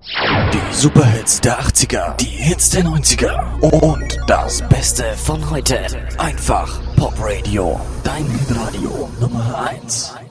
Die Superhits der 80er, die Hits der 90er und das Beste von heute. Einfach Pop Radio, dein Radio Nummer 1.